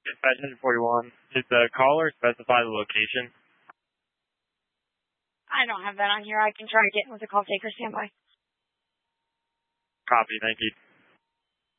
Dispatch 141. Did the caller specify the location? I don't have that on here. I can try to get with the call taker standby. Copy. Thank you.